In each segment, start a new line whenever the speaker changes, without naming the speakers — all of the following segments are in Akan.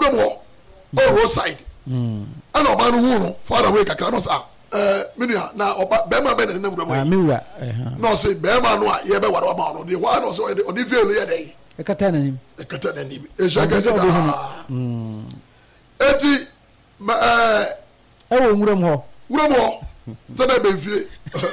mo roadside ana oba no hu no far away kakra no sa menua na oba be ma be na wura mo
miwura
no say be ma no a ye be wara ma no de wa no so odi veil ye dey
ekata nanim
e jaga se eti ma
ewo nwura mo
zana be fie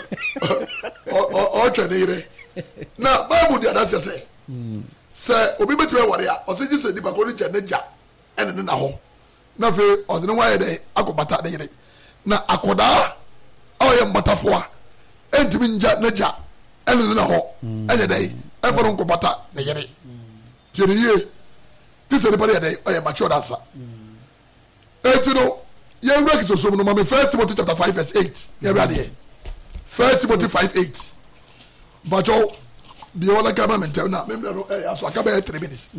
o twa ne na bible dia da say obi betwe ware a o se ji se di ba ko ni ja ene ne na ho na fe o de no wa ye dey akobata de yire na akoda o ye mbatafo a entimi nja na ja ene ne na ho ene dey e fo no kobata ne yire tiye ti se de pare dey o ye mature dansa etino ye wura ki so no ma me 1 Timothy chapter 5 verse 8 ye wura dey 1 Timothy 5:8 bacho bi wala kama mentel na me no aso akaba 3 minutes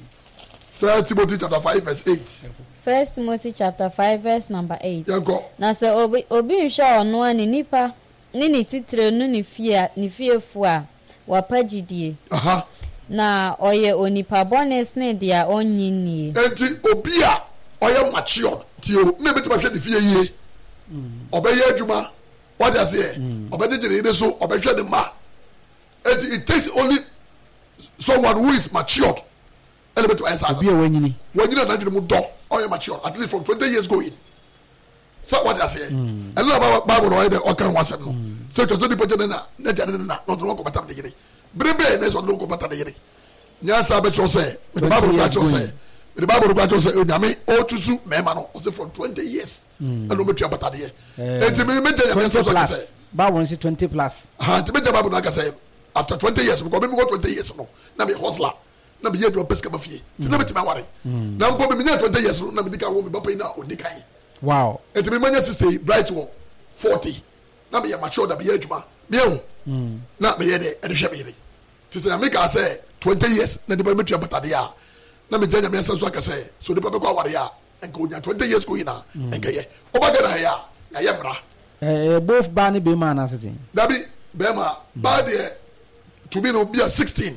1 Timothy chapter 5 verse 8
1 Timothy chapter 5 verse number 8
yanko
na se obi nhwe ono ani nipa ni titire no ni fiefo a wapagidie
aha
na oye onipa bonus ne dia onyinnie
enti obi a oye matured tio me betima hwe de fie yie obeye adwuma what I say obedijire ide so obehwe de ma it takes only someone who is matured and betima esa
obi a wanyini
na jire mu do oye matured at least from 20 years going so what I say and na bible no o kan wasem no so to di pejene na jare na no do ko batam de yire brebe na so do ko batam de yire nya sa be cho say the bible ga cho say the bible ga cho say onyame o tusu mema no o say from 20 years and no metua batade ye enti me ya me so say
bible say 20 plus
ha enti me bible ga say after 20 years because me go 20 years no na me hustler na me ye do peska mafie ti na me ti ma ware na mpo me nya 20 years no na me dika wo me bapa ina odikai
wow
enti me manya 60 bright wo 40 na me ya mature da me ye adwuma me ho na me ye de hwe me ye ti say me ka say 20 years na de ba metua batade ya na me janya me senso aka say so de ba ko aware ya enka onya 20 years go ina enka ye obaga na ya ye mra
both ba ne be man asetin
dabi be ma ba de to be no be 16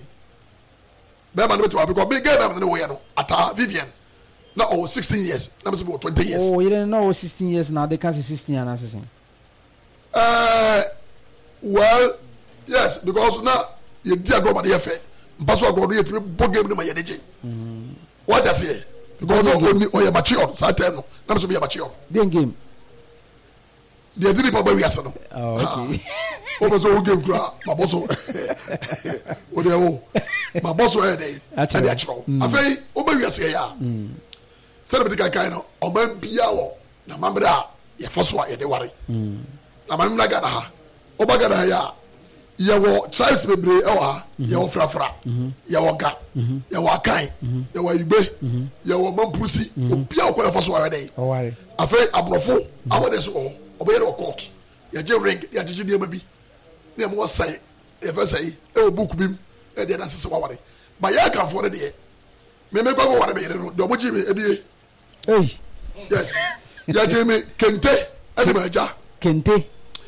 be ma no beto because be get am no we no ata Vivian na 16 years na me so 20 years
you don't know 16 years now they can say 16 and asetin
well yes because now you dia go ma de fe mpaso agodo ye timi bo game no ma ye deje what I say because no only o ye mature so time no na me so be mature
den game
the did it we are no
okay
o so game kra ma boso o de o ma boso e dey ade a chiro afei o ba wi ase ya celebrity kai no o ma bia wo na mambra ye foso a ye de ware na mamna ga da ha o ba ga da ya ye wo tribes bebre e wa ye wo frafra ye wo ga ye wo akan ye wo igbe ye wo mampusi obia ko ye foso a ye dey
o ware
afei abrofo awode so obey the court ya je ring ya je de ma bi na mo say e fa say e o book bim e de na sese waware ba ya kan for de me go ware be no do mo ji me e bi yes ya je me kente e de ma ja
kente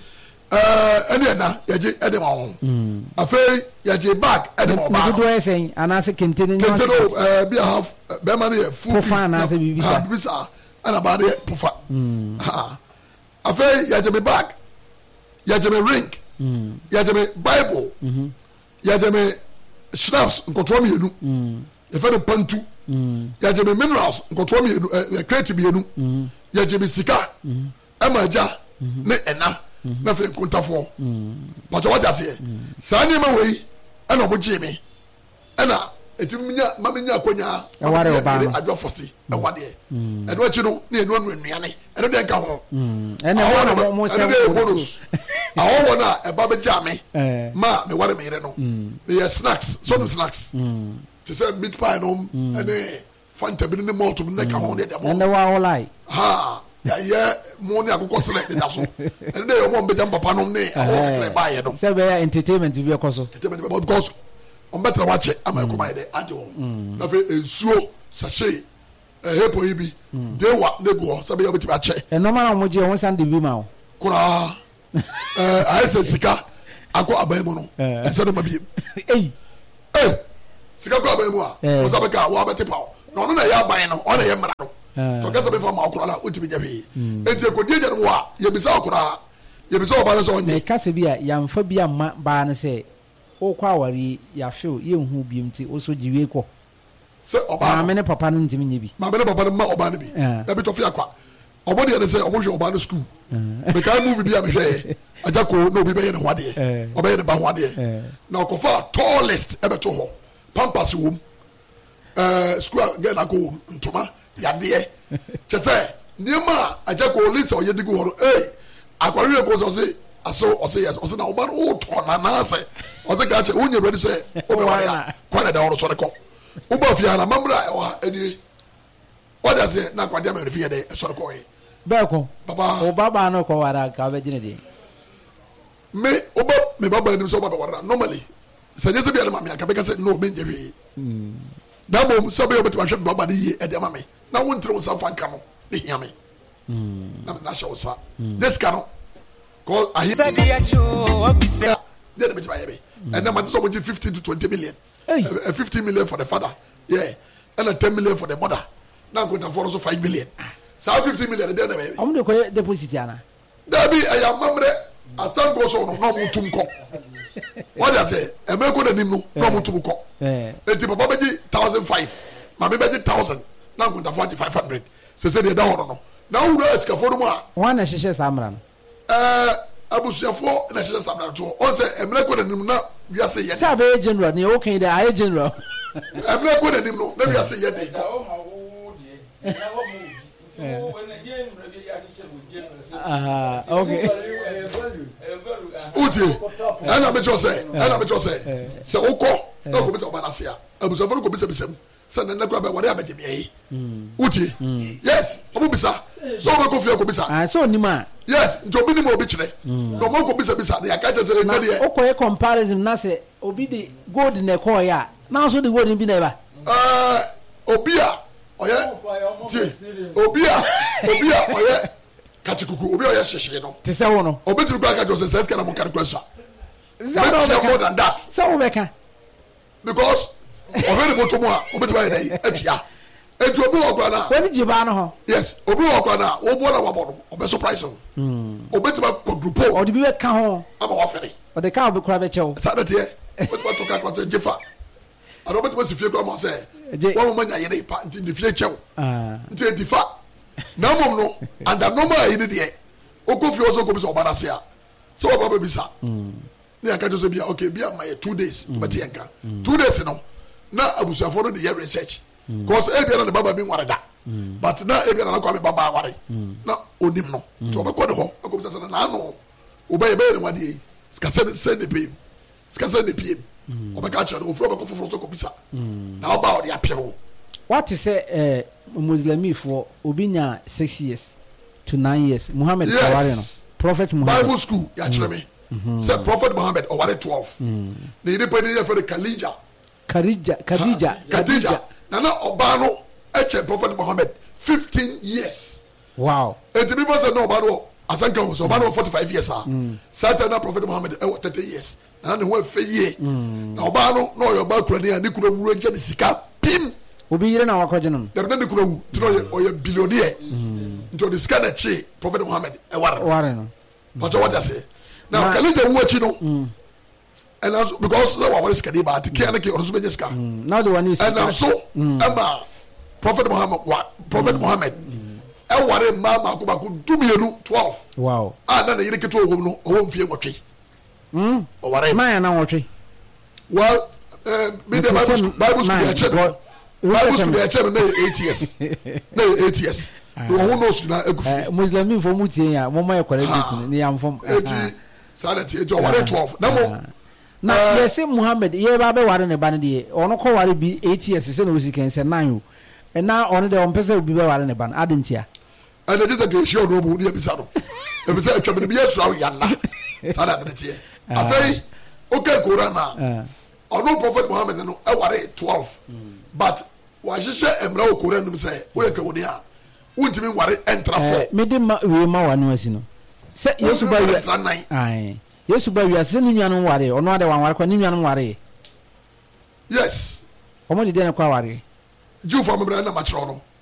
ene na ya je e de ma ho afei ya je bag e de ma ba
do esen anase kente ne
kente no bi have be ma ne full
pofa anase
bibisa ana ba de pofa ha afei ya je me bag ya je me ring ya je me bible ya je me schnapps nkoto mi enu e fe de pantu ya je me minerals nkoto mi enu crate bi enu ya je me sika amaja ne ena na fe kontafo but what I say sa ni ma wei ana mo je me ana etiminya maminya akonya
aware oba
adwo fosti awade eno achi no na enu anuane eno de nka ho
ene ho mo se
bonus awo na e ba be jame ma me ware me yire no me snacks so no snacks to say meat pie no ene fanta bi ne malt bi ne ka ho ne de mo
ene wa holai
ha ya mo ni akoko select da so ene de mo be jam papa no ne awo kle ba ye no
se be entertainment bi ekoso
entertainment because on better watch it am akoma de ajo na fe ensuo sachet hepo ibi de wa nego se be ya beti ba che
no ma na mo je won san de bi ma o
kura I say sika ako abai mu no e se no ma bi sika ko abai mu a o sa be ka wa beti pa no no na ya abai no o na ye mra tɔkasa bɛ fa ma ɔkura la o ti bi jɛ fi eti ko die jɛni wa yebisa ɔkura yebisa ɔba ne sɔn nye.
mɛ kasa bi a yanfa bi a ma baa ne sɛ o kɔ awari yafew yɛn hu bi mu ti o so jiwe kɔ.
sɛ ɔbaa
maame ne papa no ntumi nye bi.
maame ne papa no ma ɔbaa no bi ɛbi tɔ fi akwa ɔmo deɛ ne sɛ ɔmo hwɛ ɔbaa no sukuu mɛka muvi bi a mehwɛ yɛ agya ko na obi bɛyɛ ne ho adeɛ ɔbɛyɛ ne ba ho adeɛ na ɔkɔfa tallest ɛbɛto hɔ pampas wom sukuu a gɛn akɔ wom ntoma yadeɛ kyɛ sɛ nneɛma a agya ko list a ɔyɛ digu hɔ no akwareɛ ko sɛ ɔse aso ɔse yɛ ɔse na ɔba no wotɔ nanaasɛ ɔse ka kyɛ wonyɛ ready sɛ wobɛware a kwan da wɔro sɔre kɔ woba fie ana mammerɛ a ɛwɔ ha anie wɔde aseɛ na akwadeɛ ma fie dɛ ɛsɔre kɔɛ
bɛɛko
baba
o baba no kɔ wara ka bɛ gyina deɛ
me oba me baba anim sɛ ɔba bɛware normally sɛ nyɛ sɛ bia ne ma me aka bɛka sɛ no menyɛ hwee na mmom sɛ bɛyɛ wobɛtumi ahwɛ me baba no yie ɛde ama me na wontere wo nsa fa nka no ne hia me na mena hyɛ wo sa ne sika no deɛ ne bɛtumi ayɛ me ɛnɛ mate sɛ ɔmogye 15 to 20 million 15 million for the father yeah ɛna 10 million for the mother na nkontafoɔ no so 5 million saa 50 million deɛ na bɛyɛ
ɔmo de kɔ deposit ana
dabi ɛyɛ amammerɛ asan go so no na ɔmo tum kɔ wɔde asɛ ɛmɛ kɔ n'anim no na ɔmo tum kɔ eti papa bɛgye 1,500 maame bɛgye 1,000 na nkontafoɔ agye 500 sɛsɛ deɛ ɛda hɔ no na wowura asikafoɔ no mu a
wɔn na hyehyɛ saa mmara no
abusuafoɔ na hyehyɛ saa mmara no ɔn sɛ ɛmɛ kɔ n'anim na wiase yɛ
sɛ abɛyɛ general ne ɛwɔ kan dɛ ayɛ general
ɛmɛ kɔ n'anim no na wiase yɛ de
okay
utie ɛna mekyerɛ sɛ sɛ wokɔ na ɔkɔbisa ɔba no ase a abusuafoɔ no kɔbisabisa mu sɛ nɛnɛ kora bɛwɔre abɛgye meɛyi wotie yes ɔmo bisa sɛ ɔbɛkɔ fie kɔbisa
sɛ onim a
yes nti obi nim a obi kyerɛ na ɔmo kɔbisabisa ne yɛka kyɛ sɛ ɛnɛ deɛ
wokɔyɛ comparison na sɛ obi de gold na ɛkɔɔyɛ a na nso de gold bi na ɛba
obi a ɔyɛ tie obi a ɔyɛ kakyikuku obi a ɔyɛ hyehyee no
te sɛ wo no
obetumi kora ka kyerɛ sɛ sɛ sika na mo kare kora so a bɛtia more than that
sɛ wo bɛka
because ɔhwɛ ne moto mu a obetumi ayɛ dɛ atua eti obi wɔ kora na
wɔne gye baa no hɔ
yes obi wɔ kora na wɔboɔ na wabɔ no ɔbɛ surprise no obetumi akɔduru
ɔde bi bɛka ho
ama wafɛre
ɔde ka obi kora bɛkyɛw
saa dɛteɛ obetumi ato ka kora sɛ gyefa ana obetumi asi fie kora ma sɛ wɔn mo nya yere pa nti ne fie kyɛw nti edi fa na mmom no anda normal ayi ne deɛ okɔ fie ɔsɛ okɔ bisa ɔba n'ase a sɛ ɔba bɛ bisa ne yɛn ka kyerɛ sɛ bia okay bia ma yɛ 2 days bɛti yɛn ka 2 days no na abusuafoɔ no de yɛ research cause ebia na ne baba bi nware da but na ebia na nakɔ abɛ baba aware na onim no nti ɔbɛkɔ ne hɔ akɔ bisa sɛ na n'ano ɔbɛyɛ bɛyɛ ne wadeɛ yi sika sɛ ne pay sika sɛ ne pay ɔbɛka kyerɛ no ofurɔ bɛkɔ foforɔ so kɔ bisa na ɔba ɔde apɛ wo
wate sɛ muslimifoɔ obi nya 6 years to 9 years Muhammad kaware no prophet Muhammad
Bible school yɛakyerɛ me sɛ prophet Muhammad ɔware 12 na yɛde pa ne yɛfɛ no Khadija na ɔbaa no ɛkyɛ prophet Muhammad 15 years
wow
enti people sɛ na ɔbaa no asanka ho sɛ ɔbaa no 45 years a saa time na prophet Muhammad ɛwɔ 30 years na ne ho afɛ yie na ɔbaa no na ɔyɛ ɔbaa kurani a ne kura wuro gya ne sika pim
obi yere na wakɔgye no
dabi na ne kura wu nti na ɔyɛ billionaire nti ɔde sika na kye prophet Muhammad ɛware no pàtó wọ́n ti ase na Khadija wu akyi no ɛna so because sɛ wawari sika de ba ati kia ne ke ɔno so bɛ nye sika ɛna so ɛma prophet Muhammad ɛware mmaa mako mako dumienu 12
wow
a na yere ketewa wɔ mu no ɔwɔ mfie nwɔtwe ɔware
mmaa na nwɔtwe
well bi de Bible school yɛ kyɛ no Bible school yɛ kyɛ no na yɛ 8 years na wɔn ho nɔɔsu na egu fie
muslimin fo mu tie ya mo ma yɛ kɔrɛ bi ne yam fam
eti saa de tie eti ɔware 12 na mo
na yɛsɛ Muhammad yɛ ba bɛ ware ne ba ne deɛ ɔno kɔ ware bi 8 years sɛ na osi kan sɛ 9 o ɛna ɔno de ɔmpɛ sɛ obi bɛ ware ne ba no ade ntia
ɛna de sɛ ke ehia ɔno mu ne ebisa no ebi sɛ atwa me bi yɛsura wo yanna saa de tie afei okay Quran na ɔno prophet Muhammad no ɛware 12 but wahyehyɛ mmerɛ wɔ Quran no sɛ woyɛ kwani a wontimi nware ɛntra fɔ
mede ma wie ma wa no asi no sɛ Yesu ba wi Yesu ba wi asɛ ne nuanom ware ɔno ade wanware kɔ ne nuanom ware
yes
ɔmo de ne kɔ ware
Jew for me na ma kyerɛ no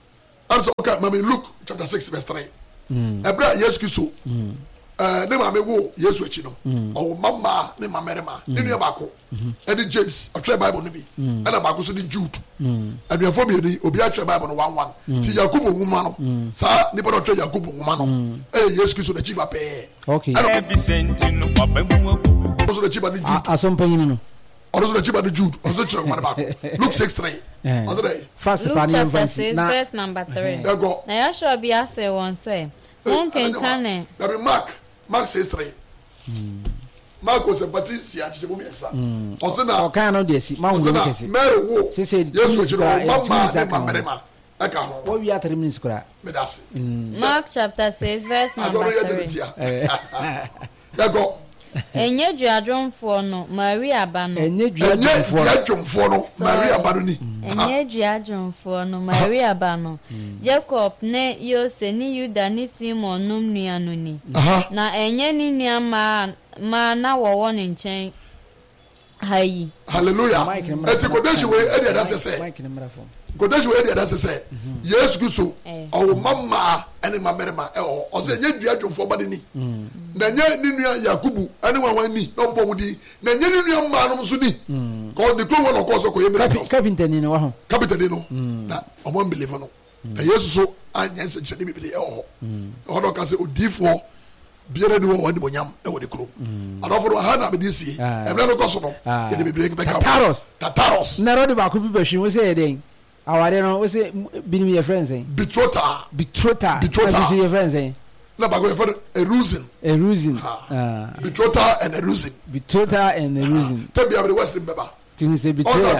I'm so okay, Mammy Luke chapter 6 verse 3. Ebra yes Kristo. Ne maame wo Yesu achi no. O mama ne mamerema. Ne nua baako. E James, a try Bible no bi. And baako so di Jude. Aduafo me di obi a try Bible no 1:1. Ti Yakobo nwuma no. Sa nipa no try Yakobo nwuma no. Yesu Kristo da chiba pe.
Okay.
Every sentino babamu.
So da chiba di Jude.
Asompanyin no.
Also the chiba di Jude. Also try one baako. Luke 6:3. Also there.
First
Luke chapter 6 verse number 3.
There go.
Na ya sure be ase won say. Won can can.
That be Mark 6:3. Mark was a Baptist at Jebumesa. Osana,
Okano desi, ma wo kesi.
Mary wo.
She said,
yes, you know, mama and Mamerema. Aka ho.
What we are 3 minutes kura.
Medasi.
Mark chapter 6 verse number 3.
There go.
Enye duadwonfo no Maria ba no.
Enye duadwonfo
no Maria ba no ni.
Enye duadwonfo no Maria ba no. Jacob ne Yose ni Yuda ni Simon num nua no ni. Na enye ni nua ma na wo ne nchen. Hayi.
Hallelujah. Eti kodeshi we e dey that say. Kodeshi we e dey that say. Yes Kristo. O mama ene mamerema o say enye duadwonfo ba ni. Na nye ni nua Yakubu ane wanwan ni no mbo mudi na nye ni nua ma no so ni ko ni kro won ko so ko yemi
kapita ni no wa ho
kapita ni no na omo believe no na Yesu so anya se chede bibili e ho do ka se odifo biere ni wo wani monyam e wo de kro adofo do ha na be disi e bla no ko so no ye de bibili be ka Tataros
na ro de ba ko bi bahwi wo se den aware no wo se binim ye friends eh
betrota
abi ye friends eh
na ba go for a reason betrothal and a reason tell me about the Western beba
tin say betrayal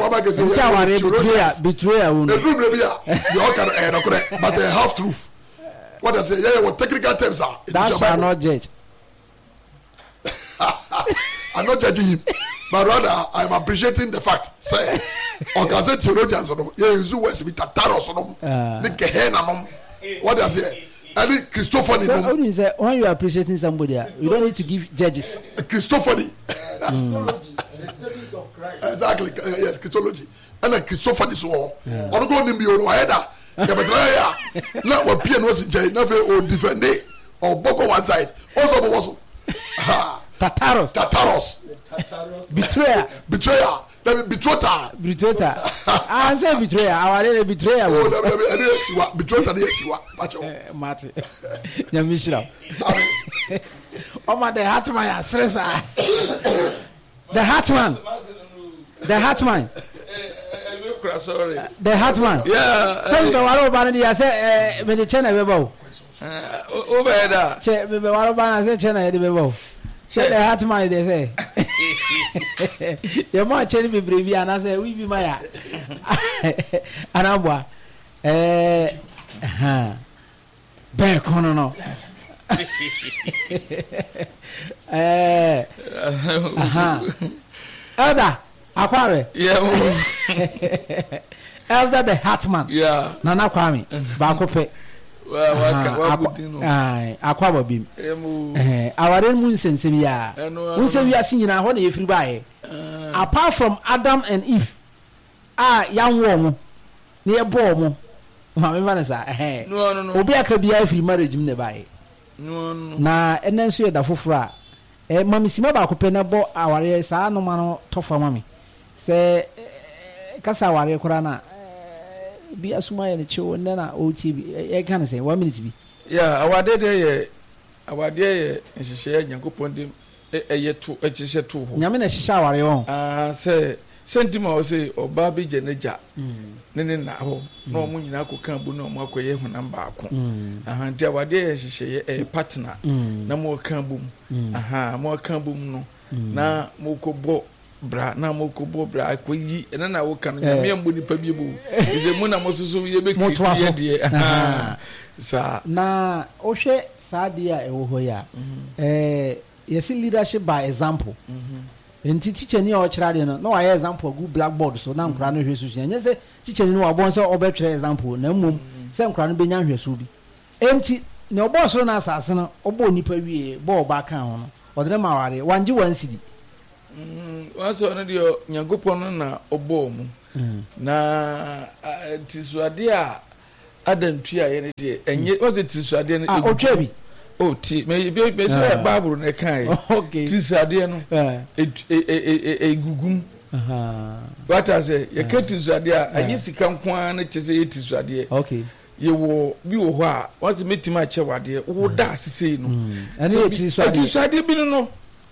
wo
the room be you all can no correct but half truth what I say what technical terms are
that shall not judge.
I'm not judging him but rather I'm appreciating the fact say organized theologians no you use words with Tataros no the Gehenna no what I say and Christophany.
So how do you say when you are appreciating somebody, you don't need to give judges.
Christophany. Exactly. Yes, Christology. And Christophany so. On go nimbi o waeda. Ya betraya. Na wa pia no sinjai na fe o defend or boko one side. Also.
Tataros. Betrayer. Let me betrothal. I say betrayer. I want to betrayer.
Oh, let me see what betrothal is. What?
Marty. Nyamishira. Oh my, the Hatman Stressa. The Hatman.
Sorry.
The Hatman.
Yeah.
Say the waro bana I say me the chena bebo.
Obeda.
Che me waro bana say chena de bebo. Che the Hatman they say. Your man cheni me brevi and I say we be maya. Anabwa. Back on no. Elder Akware.
Yeah.
Elder the Hatman.
Yeah.
Nana Kwame. Bakope. Akwaba bim. Aware mu nsensem ya. Nsensem ya sinyina ho na yefiri bae. Apart from Adam and Eve. Yanwo mo. Ne yebo mo. Ma me vanessa
no.
Obi aka bia afiri marriage mu ne bae.
No.
Na enen so ye da foforo a mami sima ba ko pe na bo aware saa no ma no tofa mami se kasa aware kora na bi asuma ye ne chewo ne na o ti bi e kan se 1 minute bi
awade ye nhihye Nyankopɔn dem eye to ehihye to ho
nyame na hihye aware ho
se sentima o se oba bi jeneja ne na ho na omu nyina ko kan bu na omu akoye honam baako nti awade ye hihye partner na mo kan bu mo kan bu no na mo ko bo bra na mo ko bo bra akoyi ena na wo kan nyame mbu nipa bi bu ize mu na mo susu ye be kiti ye de sa
na o hwe saade a ewo ho ya yesi leadership by example enti teacher ni o kira de no na wa example gu blackboard so na nkra no hwe susu nya se teacher ni no wa bon so obetwe example na mmom se nkra no benya hwe su bi enti ne obo so na asase no obo nipa wie bo oba kan ho no odre ma ware wanje wansidi
waso no dio Nyankopɔn no na obo mu na tisuade a adantu a yene de enye was it tisuade no
otwa bi
o ti me say bible na kan
okay
tisuade no egugum what I say ye ke tisuade a anyi sika nkoa na chese ye tisuade
okay
ye wo bi wo ho a was metima a che wade wo da asese no
ani tisuade
bi no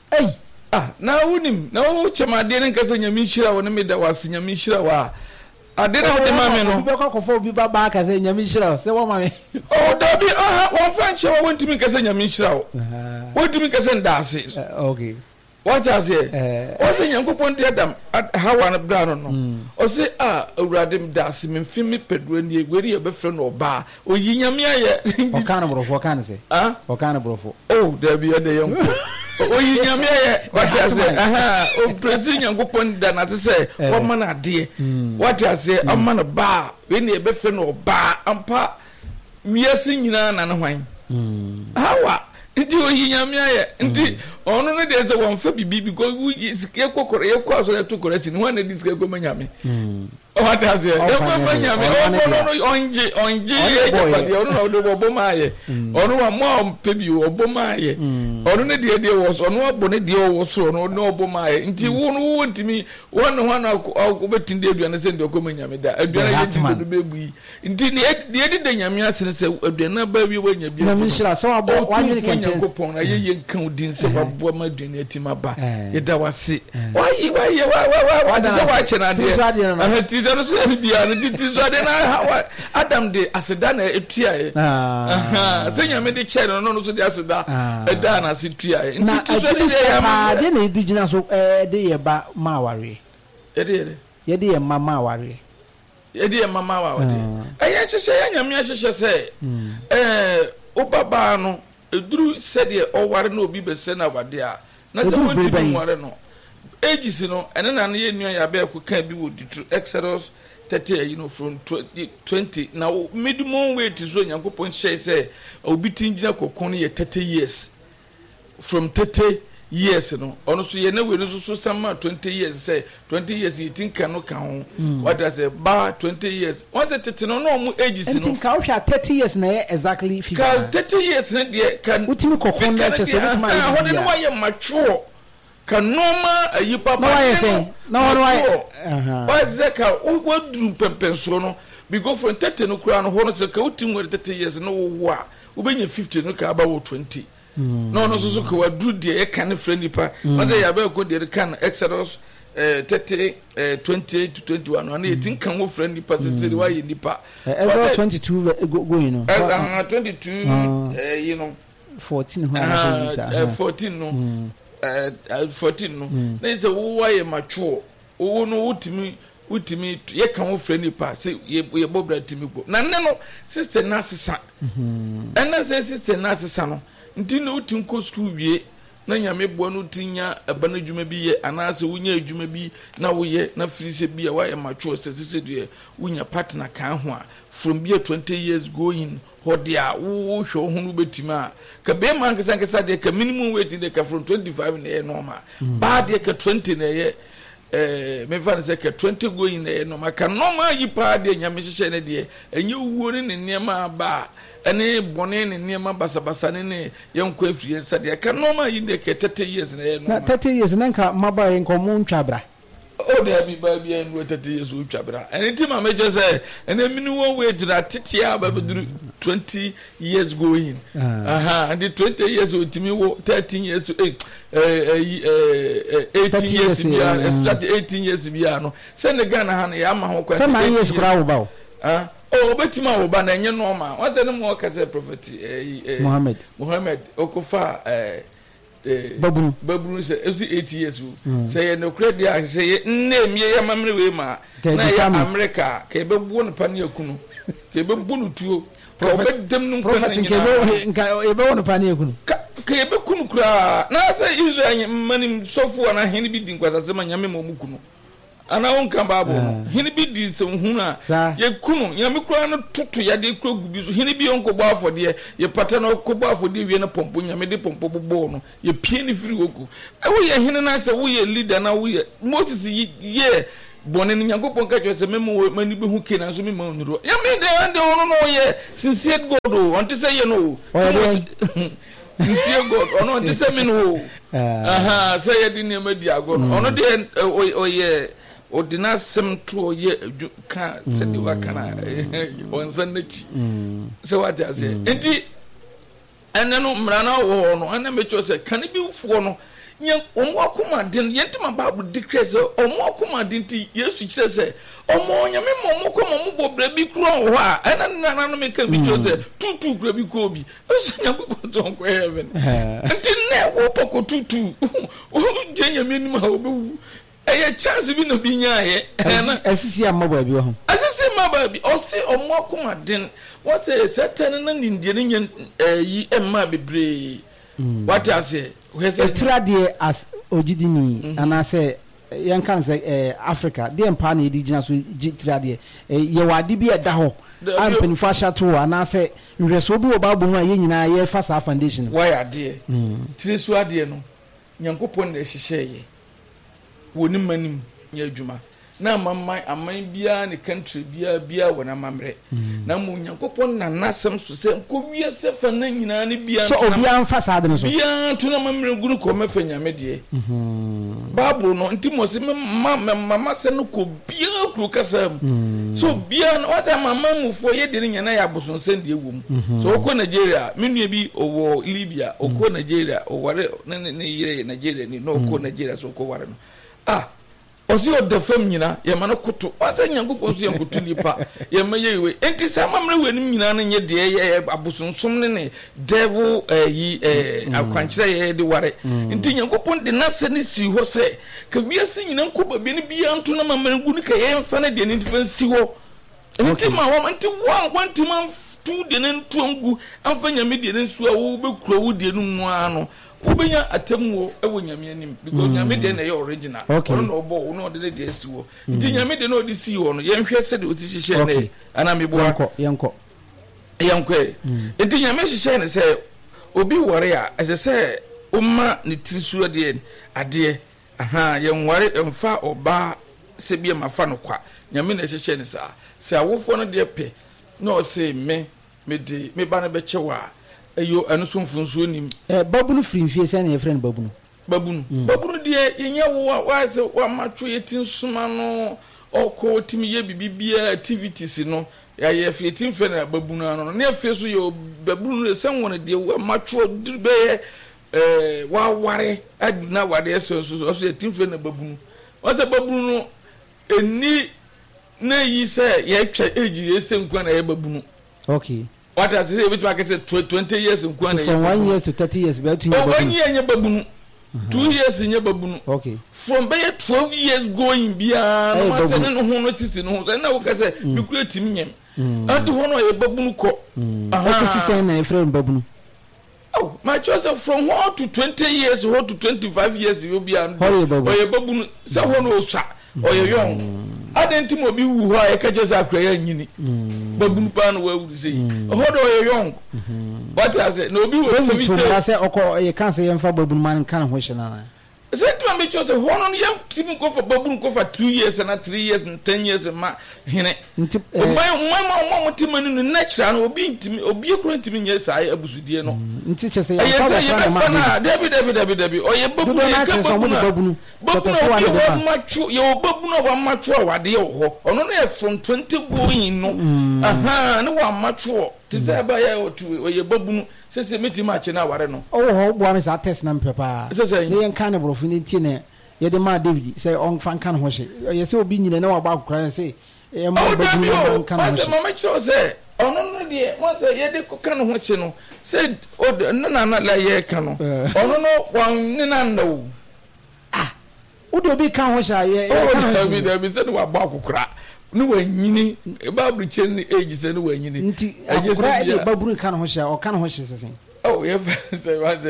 na wonim na wo chemade ne nkasa nyame hira wo ne me da was nyame hira wa ade na wo de mame no
bi kokofo bi baba ka say nyame hira se wo mame
da bi won fan che wo ntimi nkasa nyame hira wo ntimi nkasa ndase
okay
what I say o se nyankopon de adam hawa na bra no o se awurade mdase memfi me pedro ni egweri e be frɛ no oba o yi nyame aye
o kana brofo kana se o kana brofo
da bi ade yonko o yi nyame aye what I say o presi nyankopon da na se o ma na ade what I say o ma na ba we ni e be frɛ no oba ampa wiase nyina na ne hwan hawa nti oyi nyame aye nti ono no dey say won fa bibi because we sike kokoro ye kwa so to correct ni wan na disike go manyame o da say e go manyame no onje ye pade ono no do bo maaye ono wa mo pebi obo maaye ono ne de wo so ono abo ne de wo so ono no obo maaye nti wo no wo ntimi won no na ko betinde aduane se de go manyame da aduane ye tinde do bebu nti ne de nyame asene se aduane ba wi wa nya bi
na minshira so abo wa nyene kente
kopon na ye nkan udin se babo ma aduane atima ba ye da wase wa de se wa chena de tizano so bia no tizade na adam de aseda na etua ye se nyame de che no so de aseda eda na se tua ye
tizade de ya ma de na digina so de ye ba ma ware ye de ye mama ware
ye mama ware aye hyehyɛ ya nyame hyehyɛ se obaba no eduru sede oware na obi bese na wade a na se wonti ware no ages no ene na ye nua ya be ku kan bi wodi Exodus 30 from 20 na minimum weight so nyankopon share say obi tingina kokon ye 30 years from 30 years no ono so ye na we no so sama 20 years say 20 years you think no kan what I say ba 20 years what the no mo ages no
think ka 30 years na exactly figure
ka 30 years na de kan
utimi kokon na chese utimi
ah ho de no ye mature ka normal ayi papa
no
why zeka wo drum pempenso no because from 30 no kura no ho no se ka utim we 30 years no wo a wo benya 50 no ka aba wo 20 no so ka wadu de e kan friend nipa ma ze ya ba ko de kan Exodus 30 28 to 21 no na yetin kan wo friend nipa se why nipa
22 going no
22 you know
14 ho
14 no 14 no na say wo ye mature wo no utimi ye kan wo frɛ nipa say ye bobra timi go na nne no sister na sesa ɛna say sister na sesa no nti na utim ko school wie na nyame boa no tinya abana dwuma bi ye anase wonya adwuma bi na wo ye na frise bi a wa ye mature sese de wonya partner kan ho a from be 20 years going hodia wo hwo hunu betima ka be man kasa de ka minimum weight de ka from 25 na ye normal ba de ka 20 na ye me fa se ka 20 going na ye normal ka normal yi pa de nyame hyehyɛ ne de enye wuo ne nneema ba ene bone ne nneema basabasa ne yenko afrie nsa de ka normal yi de ka 30 years na ye normal
na 30 years na nka maba yen ko mu ntwabra
o de abi ba bi en 30 years o twabra ene ti ma me je say ene minimum weight na titia ba be 20 years going and the 20 years o timi wo 13 years 18 years bia start 18 years bia no se ne Ghana ha na ya ma ho kwa
se ma years kura wo ba
o betima wo ba na enye normal what ne mo ka say prophet Muhammad okofa baburu say 80 years say no credit a say name ye mamre we ma na ya America ke bebu no pa ne akunu ke bebu no tuo ka obedem no
prophet nke ebe wo no pa ne akunu
ka ebe kunu kura na say Israel mani sofu na hene bi di nkwasase ma nyame mo mukunu ana won kan babo hene bi di se huna ye kunu nyame kura no tutu ya de kura gubi so hene bi onko bo afode ye pata no ko bo afode wie na pompo nyame de pompo bobo no ye pie ni firi woku e wo ye hene na se wo ye leader na wo ye Moses ye bone no Nyankopon ka je se memo mani be hu kena so me ma onuro ya me de ono no ye sincere god o onte say ye no sincere god ono onte say me no say ye di ne ma di ago no ono de oye odina sem to ye ka se di wa kana onsan na chi se what I say enti eneno mrana wo no ana me cho se kan bi ufo no nye omo akoma den yentima babu decrease omo akoma den ti Yesu kire se omo nyame mo koma mo bobra bi kro ho a ana nana no me kan bi cho se tutu kro bi ko bi Yesu Nyankopon ton ko heaven enti ne wo poko tutu o je nyame ni ma obewu eye chance bi no bi nya ye
asisi amaba bi ho
asisi amaba bi o se omo akoma den wo se satan na ndie ne nya yi emma bebre what I say
trade as ojidini anase yan kan say Africa dey empa na edi gina so trade ye wade bi eda ho ampeni fa shato anase nhweso bi obabu ho aye nyina ye fa sa foundation
why ade trisu ade no Nyankopon na ehihye woni manim nya adwuma na amman bia ne country bia wona mamre na mu Nyankopon na nasem so se ko wie se fa na nyina ne bia
so obi an fa sa de no so
bia to na mamre gunu ko mefa nyame de Bible no ntimo se mama se no ko bia kru kasam so bia no wata mama mu fo ye de nyana ya boson sen de ewum so ko Nigeria menua bi owo Libya ko Nigeria o ware ne yire Nigeria ni no ko Nigeria so ko ware no osi o de fam nyina ye ma no koto wasa Nyankopon so ye koto nipa ye ma ye we enti sa mamre we nim nyina no nye de ye abosonsom ne devil akwankyere ye de ware enti Nyankopon de nase ne si ho se ka wiase nyina nko ba bi ne bia nto na mamre gu ne ka ye mfa na de ne difa si ho enti ma wa enti wanti man tu de ne nto ngu amfa nyame de ne nsu a wo be kura wo de no mu ano ubenya atemwo ewo nyame anim because nyame de na ye original ono obo ono de de esiwo nti nyame de no de si wo no yenhwe se de oti hihye ne ana mebo
yanko
nti nyame hihye ne se obi wore a ese se umma ne tirisu ade yenware emfa oba se bia mafa no kwa nyame na hihye ne sa se awofo no de pe no se me ba na be chewa ayo anuso mfunso nim
babunu frimfie se na efren
babunu de yenya wa se wa matwo yetin suma no oko timi ye bibia activities no ya ye fietin fe na babunu ano na efie so ye babunu se won de wa matwo be wa ware aduna wade so yetin fe na babunu wa se babunu no eni na yi se ye twa agi ese nkwa na ye babunu
okay.
What I say, which I said 20 years in Kwana.
From 1 year to 30 years, about
1 year in your baboon, 2 years in your baboon.
Okay.
From there 12 years going beyond, no one who notices in homes, and now I say, you create him. I do one of a baboon coat.
A friend baboon.
Oh, my choice from 1 to 20 years, 1 to 25 years, you will be on a baboon, someone will shot, or you're young. I didn't know be who I catch us up crying. Babun pan where would say, hold on, young. But I said, no, be with
I said, okay, you can't say I'm for Babun man can't wish another.
I said to my choice, hold on, you have to go for Babun go for 2 years and 3 years and 10 years and my mama Timon in the natural will be to me or be according to me. Yes, I abuse you know. Teacher say, Debbie, or your babun, but much your babun over much or dear, or only from 20 going no, no one much more to say by or two or your babun. Says the meeting match in our no.
Oh, one is our test number, papa. Says a young cannibal of Nintine. Yet the man David say on Frank can wash it. Yes, so being you know about crying say. Oh, Mamma chose say. Oh, no, dear. Once a year, can watch you said, oh, no, not like ye canoe. Oh, no, one Ninando. Ah, would you be can wash? I said, what Baku crack. No way, Babu Chen ages and way. I just babu can wash or can wash.
Oh, yeah, once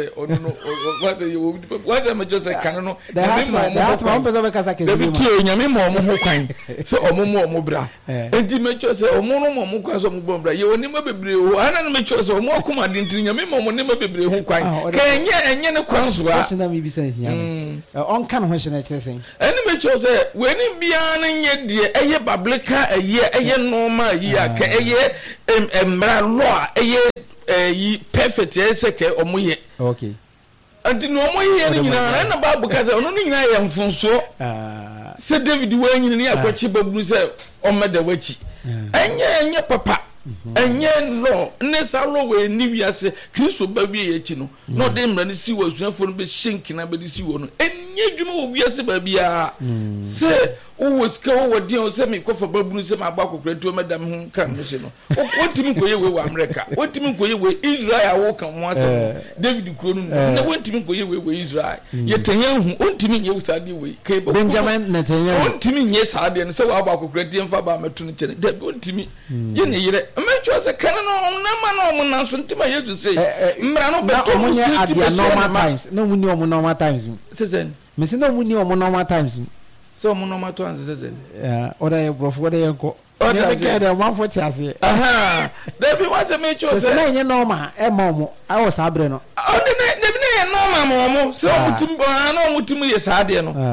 I just a canon.
The one person because I can
Yami Momo kind. So, Omo Mobra. And the matches or Mono Mokas of Bombra. You will never be brave. I don't make yours or more command into Yami Momo never be brave. Who quite can ye and yen a question that we be saying. On can question I saying. And the matches when it be an yet dear, a year Bablica, a year normal year, a year law, a year. Ye perfect eseke omoye
okay
anti no omoye ni nyina na ba bukaza ono ni nyina ya mfunso se David we nyina ni akwachi baburu se omeda wachi enye papa enye no ne sa lo we ni wiase Kristo ba wie echi no no de mra ni si wasuafo no be shinki na be di si wo no enye dwuma wo wiase ba bia se o ska wo de o se me kofa baburu se ma ba kokra tu madam hu kan no se no wotimi koye we wa America wotimi koye we Israel wo kan mo ase David kuro no na wotimi koye we Israel ye tanya hu wotimi nye usade we kai ba
Benjamin Netanyahu
wotimi nye sade no se wa ba kokra ti mfa ba metu no chene de wotimi ye ne yire mecho se kan no na ma no mo nan so ntima Yesu se mra no beto
mo nye at their normal times no mu ni o mo normal times
sesen
me se no mu ni o mo normal times
so mo normal to answer sesen
oda bro for dey ko oda ke dey man for tiase
there be what mecho se
na nye normal e mo mo I was abre no
de ne normal mo so mutum na mutum ye saade no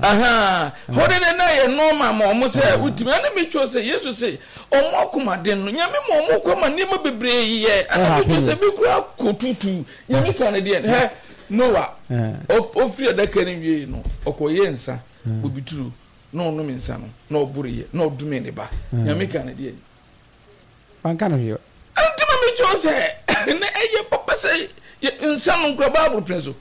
hode ne na ye normal mo se mutum na mecho se Yesu se omo komade no nyame mo koma ni ma bebre ye ana mecho se bi kura kotutu nyame kan de Noah o free da kan wie no okoye nsa obituru no no nsa no na oburiye na odume ne ba nyame kan de
banka no yo
antima mecho se na eye papa se nsa no kura Bible preso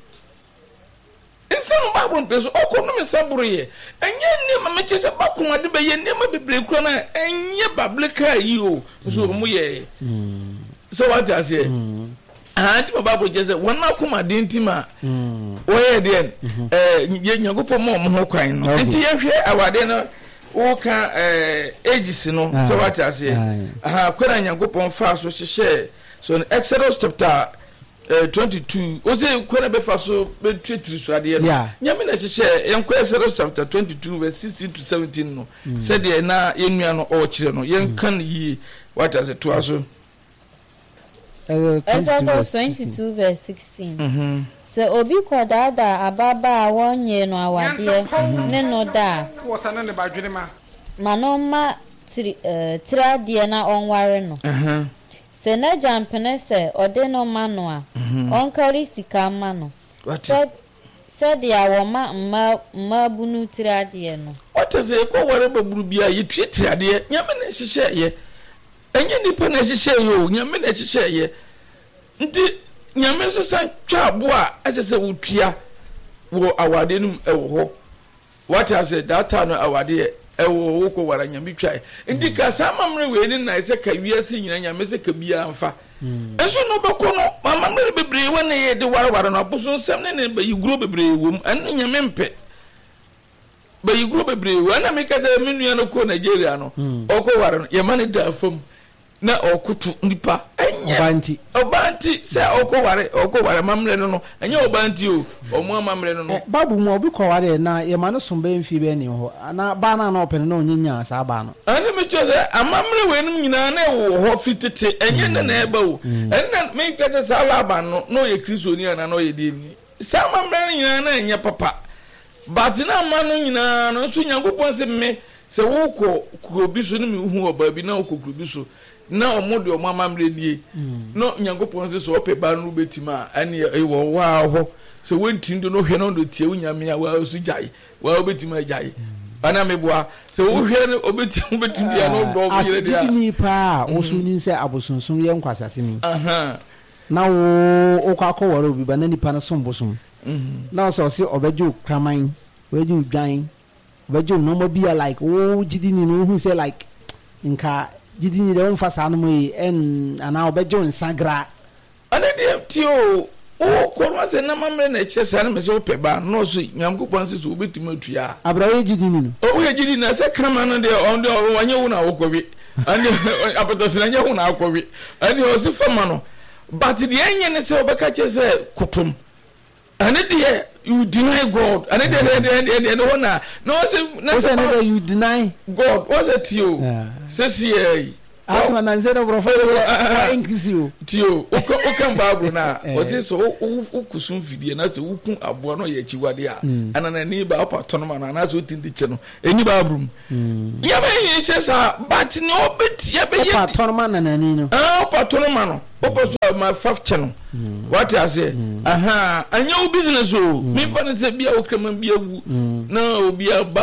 nsa no Bible preso okono me saburiye enye ni ma meche se bakuma de be ye ni ma bebre kura na enye biblical yi o so mu ye so what I say anti Bible just wona kuma de ntima oye de ye nyagopo mo ho kwan no nti ye hwe awade no wo ka ages no so what I say kwara nyagopo fa so hye so in Exodus chapter 22 o say kwara be fa so be twetiri so ade no nyame na hye yen kwa Exodus chapter 22 verse 16 to 17 no said ye na yenua no o kire no yen kan yi what I say to aso
Exodus 22 verse 16. Se obi kodada ababa wonye no awade ne no da.
Wo sana ne badwene ma.
Manoma trade na onware no. Se na jampene se ode no mano a. Onkari sika ma no. Said ya wo ma bunu trade no.
What is it ko ware baburu bia ye tue trade nyame na hye ye. Enye nipa na hye yo nyame na hye ye nti nyame so san twabo a asese wutua wo awade num ewo ho what I said that time awade ewo wo ko wara nyame twai nti ka samamre we ni na ise ka wiase nyina nyame se ka bia mfa eso no beko no mamamre bebre wona ye de wara no aposo nsem ne ba yiguro bebre wom anu nyame mpe ba yiguro bebre wona me ka se menua no ko Nigeria no oko wara no ye mane da fam na okutu nipa enye obanti se okoware mamre no enye obanti o omu amamre no
babu mu obi koware na ye ma no sombe mfi be ni ho na ba na na opene na onyinya sa ba no
ani me chose amamre we num nyina na wo ho fitete enye na eba o enna me kete sala ba no ye kristoni na no ye dini sa amamre nyina na enye papa batina manu nyina no so nyankopon se me se wo ko kurobi so no me hu oba bi na wo ko kurobi so na omodo o mamamre die no nyankopon se so opeba no betima ani ewo wa ho se wontindo no hwe no do tie unyame a wa su jai wa obetima jai ana meboa se wo hwe no obetima dia no do wo yire dia
asidi pa wo su ni se abosonsom ye nkwasase mi na wo okwa woro obi ba na nipa no sombosum na so se obeju kraman weju dwan weju no mo bia like wo jidi ni no hu se like nka jidi ni de wonfa sa no mo en ana obeju nsagra
ana de tio o ko ma se na mamre na che sa na me se opeba no so nyamkopon se so obetima tua
abrawe jidi ni no
o we jidi na se kraman no de on de wanye wo na wokobi ani apetosina nye wo na akobi ani o se fama no but the enye say obeka che say kutum and it you deny God and it no na no say
you deny
God was it you say
Atma na nzero profile increase you
tio o kan Bible na o say so o kusum fidie na say ukun abo no ye chiwade a anana ni ba opatonoma na na so tindi che no eni Bible ya ba yin che sa but ni obetia be ye
opatonoma na nani no
opatonoma no opo my fifth channel what I say anya o business o me fa na say bia o krema bia wu na obi aba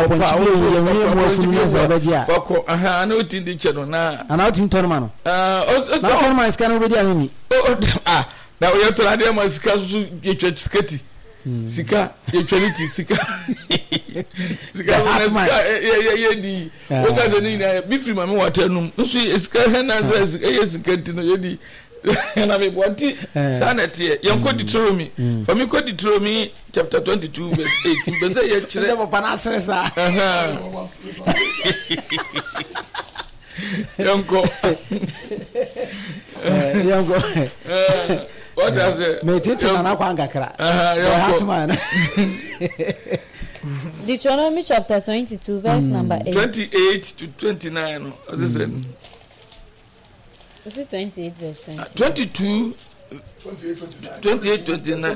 fako na o tindi che no na
ana o tim tonoma no na tonoma is kan obedi animi
na o yeto na dem sika so yetwa skati sika yetwaliti sika ye di o ka ze ni na bi free mama watanum nso sika na ze ye skati no ye di na me bwanti sanete yanko Deuteronomy for me ko Deuteronomy chapter 22 verse 18 benze ye kire
papa na seresa
yanko what does it
me tete na kwa ngakra
yanko
Deuteronomy chapter 22 verse number 8
28 to 29 as I said
is it 28 verse 20
22 28 29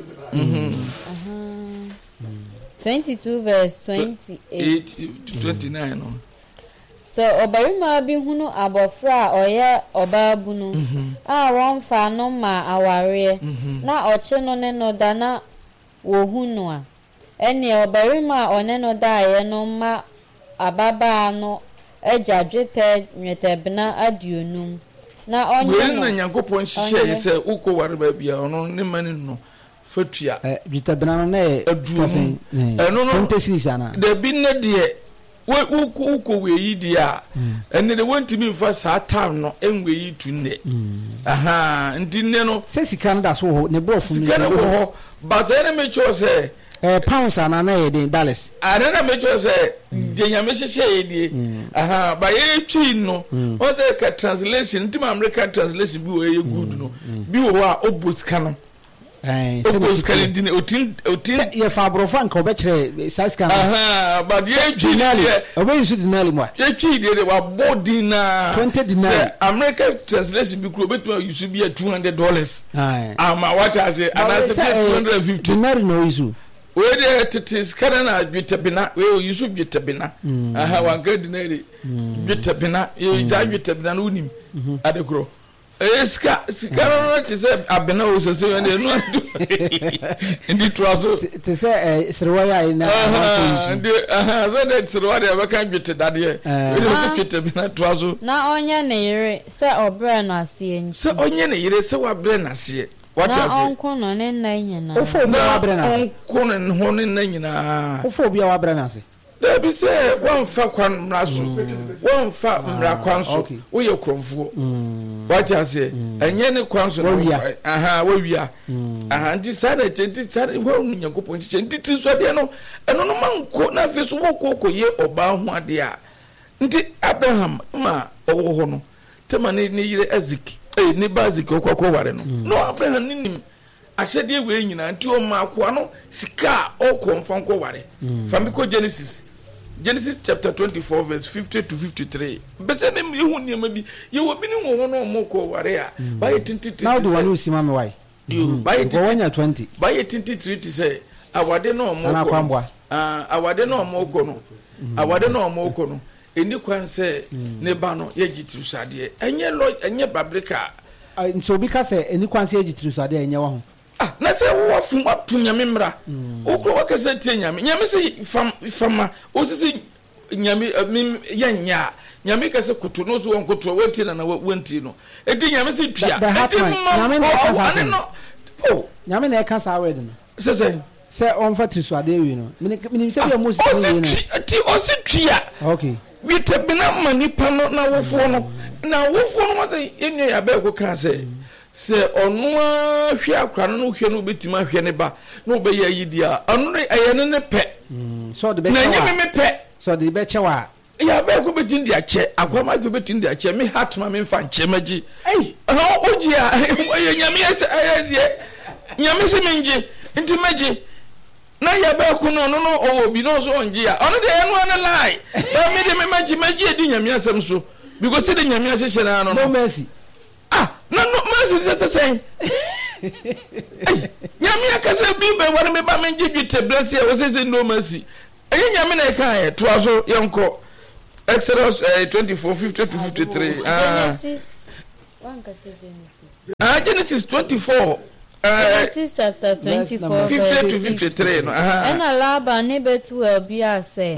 22 verse 28
to 29
so obarima bi hunu abofra oye obabunu a won fa no ma aware na oche no ne no da na wo hunu a ene obarima one no da ye no ma ababa no ejadwete nwetebna adionum na onye no
na Nyankopon hihye se ukoware ba bia ono ne mani no fatua
dwetebna no na discussing
eno no
contestis ana
de bi ne de uko weyi dia ene de wantimi mfa sa time no enweyi tunne ndinne no
se sika nda so ho ne brofu mi
sika no ho but ene me cho se
pounds ana na ye de dollars
ana me cho se de nyame hyehye ye die ba ye twi no o se ka translation ntima American translation bi o ye good no bi wo a obosika no se dine otin
ye fa brofan ko be kire size kan
but ye
dinali obe use dinali mo
ye twi de wa body na
20 dinali
American translation bi kuro betu use bi $200 ama what I say and I say 250
dinari no use
we de tetis kana na dwetebina we use dwetebina wa ga dinari dwetebina ye za dwetebina no unim adekro eska sikaro te se abena o se se ne no ndi troaso
te se sirwaya ina
ndi so de sirwaya ba kan gwete dade we de gwete bina troaso
na onye ne yire se obre no ase enyi
se onye ne yire se wa bre na ase what
na onko no ne na nyina
ofo bi wa bre na ase
onko no ho ne na nyina
ofo bi wa bre na ase
da bi se won fa kwan mraso won fa mra kwan so wo ye kromfuo what I say enye ne kwan so wawia ndi sana tenti sana wo Nyankopon chiche ndi so de no eno no manko na fe so wo ye oba ho ade a ndi Abraham ma owo ho no tema ne yire Ezik ne bazik okwa ware no Abraham nim ahyede we nyina nti o ma akwa no sika okomfa nko ware famiko Genesis chapter 24 verse 50 to 53. Bese me hu niam bi ye wo bi ni wo no mo ko ware a ba ye tintiti
now the one usima me why
you ba ye
20
ba ye tintiti to say awade no mo
ko kwambwa
awade no mo ko no awade no mo ko no eni kwan se ne ba no ye gitiru sade enye babrika
so bi ka se eni kwan se ye gitiru sade enye wo ho
na se wo fun atu nyame mra okro wakase tie nyame se fama osisi nyame yanya nyame kase kutu no so won kutu wanti na wanti no edi nyame se tua edi
nyame na kasa no nyame na kasa word no se on fa triswade wi no minim se bi mo se wi no
ti ositua
okay
witabina manipa no na wofo no ma se enye ya ba ko kan se onu ahwe akra no hwe no betima hwe ne ba no be ya yidia onu ayene ne pe
so de be
na nyeme me pe
so de be chewa ya
be ko betin dia che akwama ko betin dia che me hatma me fa nche magi oji wonjia oye nyame ayedie nyame se menje nti meje na ya ba ku no owo bi no so wonjia ono de eno ana lie ba me de meje di nyame asem so because de nyame ahyehyɛ na no
mercy
no mercy just say nyame akase bi be wore me ba menje dwite bless ya wo say no mercy enye nyame na kan to aso yenko Exodus 24:50-53
Genesis one kasi
Genesis 24
Genesis chapter 24
50-53 no
Ena Laba ne Betuel bia say